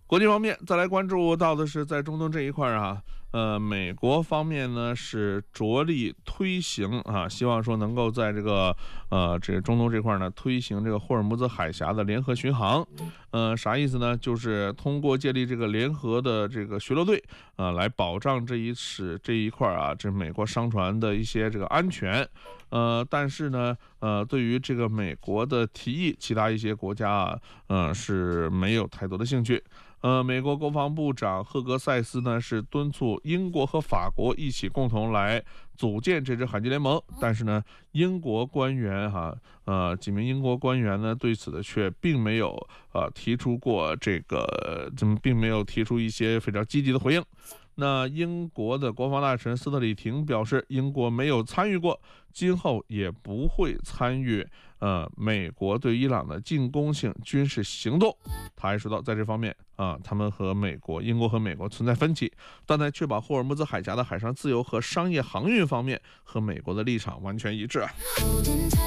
国际方面，再来关注到的是在中东这一块啊，美国方面呢是着力推行啊，希望说能够在这个中东这块呢推行这个霍尔木兹海峡的联合巡航。啥意思呢？就是通过建立这个联合的这个巡逻队啊，来保障这一块啊，这美国商船的一些这个安全。但是呢，对于这个美国的提议，其他一些国家啊，是没有太多的兴趣。美国国防部长赫格塞斯呢是敦促英国和法国一起共同来组建这支海军联盟，但是呢，英国官员几名英国官员呢对此的却并没有提出过并没有提出一些非常积极的回应。那英国的国防大臣斯特里廷表示，英国没有参与过，今后也不会参与美国对伊朗的进攻性军事行动。他还说到，在这方面他们英国和美国存在分歧，但在确保霍尔木兹海峡的海上自由和商业航运方面和美国的立场完全一致。